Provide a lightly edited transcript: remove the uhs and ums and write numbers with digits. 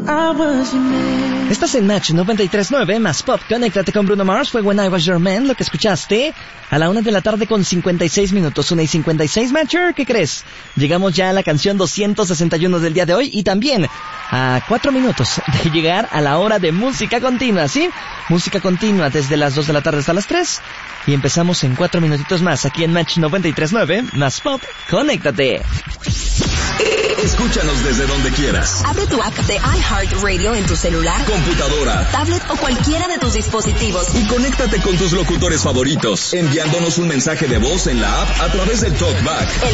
Estás en Match 93.9 más Pop. Conéctate con Bruno Mars. Fue When I Was Your Man, lo que escuchaste a la 1:00 con 56 minutos. 1:56, Matcher. ¿Qué crees? Llegamos ya a la canción 261 del día de hoy y también a 4 minutos de llegar a la hora de música continua, ¿sí? Música continua desde las 2 de la tarde hasta las 3. Y empezamos en 4 minutitos más aquí en Match 93.9 más Pop. Conéctate. Escúchanos desde donde quieras. Abre tu app de iHeartRadio en tu celular, computadora, tablet o cualquiera de tus dispositivos. Y conéctate con tus locutores favoritos, enviándonos un mensaje de voz en la app a través del TalkBack.